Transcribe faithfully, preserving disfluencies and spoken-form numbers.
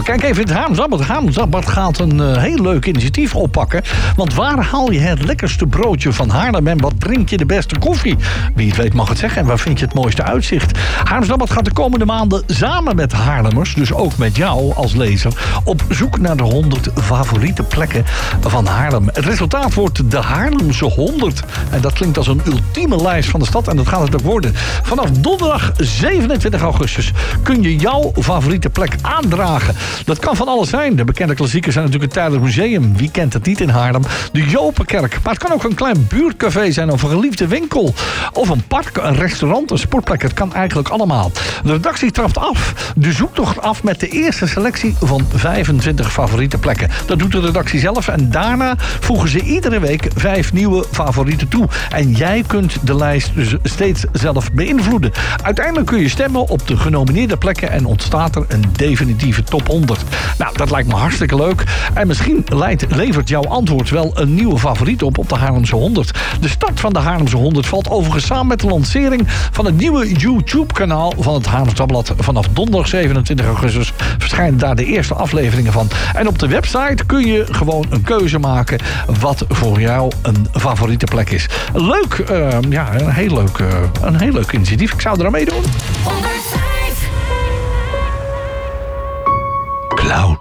We kijken even in het Haarlems Dagblad. Het Haarlems Dagblad gaat een uh, heel leuk initiatief oppakken. Want waar haal je het lekkerste broodje van Haarlem en wat drink je de beste koffie? Wie het weet mag het zeggen. En waar vind je het mooiste uitzicht? Haarlems Dagblad gaat de komende maanden samen met Haarlemmers, dus ook met jou als lezer, op zoek naar de honderd favoriete plekken van Haarlem. Het resultaat wordt de Haarlemse honderd. En dat klinkt als een ultieme lijst van de stad. En dat gaat het ook worden. Vanaf donderdag zevenentwintig augustus kun je jouw favoriete plek aandragen. Dat kan van alles zijn. De bekende klassiekers zijn natuurlijk het Tijdelijk Museum. Wie kent het niet in Haarlem? De Jopenkerk. Maar het kan ook een klein buurtcafé zijn of een geliefde winkel. Of een park, een restaurant, een sportplek. Het kan eigenlijk allemaal. De redactie trapt af. De zoektocht af met de eerste selectie van vijfentwintig favoriete plekken. Dat doet de redactie zelf. En daarna voegen ze iedere week vijf nieuwe favorieten toe. En jij kunt de lijst dus steeds zelf beïnvloeden. Uiteindelijk kun je stemmen op de genomineerde plekken en ontstaat er een definitieve top honderd. Nou, dat lijkt me hartstikke leuk. En misschien leidt, levert jouw antwoord wel een nieuwe favoriet op op de Haarlemse honderd. De start van de Haarlemse honderd valt overigens samen met de lancering van het nieuwe YouTube-kanaal van het Haarlems Dagblad. Vanaf donderdag zevenentwintig augustus verschijnen daar de eerste afleveringen van. En op de website kun je gewoon een keuze maken wat voor jou een favoriete plek is. Leuk, uh, ja, een heel leuk, uh, een heel leuk initiatief. Ik zou er aan meedoen. honderdvijf Cloud.